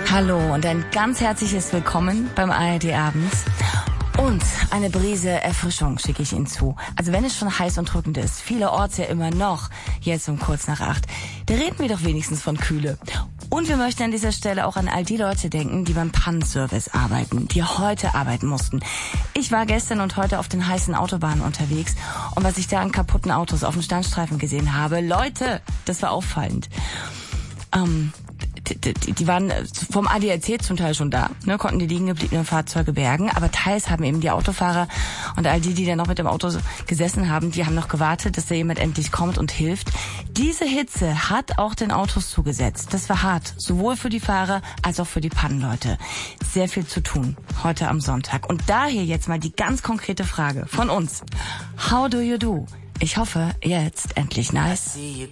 Hallo und ein ganz herzliches Willkommen beim ARD Abends. Und eine Brise Erfrischung schicke ich Ihnen zu. Also wenn es schon heiß und drückend ist, vielerorts ja immer noch, jetzt um kurz nach 8, da reden wir doch wenigstens von Kühle. Und wir möchten an dieser Stelle auch an all die Leute denken, die beim Pannenservice arbeiten, die heute arbeiten mussten. Ich war gestern und heute auf den heißen Autobahnen unterwegs und was ich da an kaputten Autos auf dem Standstreifen gesehen habe, Leute, das war auffallend. Die waren vom ADAC zum Teil schon da, ne, konnten die liegen gebliebenen Fahrzeuge bergen, aber teils haben eben die Autofahrer und all die da noch mit dem Auto gesessen haben, die haben noch gewartet, dass da jemand endlich kommt und hilft. Diese Hitze hat auch den Autos zugesetzt. Das war hart, sowohl für die Fahrer als auch für die Pannenleute. Sehr viel zu tun heute am Sonntag. Und daher jetzt mal die ganz konkrete Frage von uns. How do you do? Ich hoffe, jetzt endlich nice.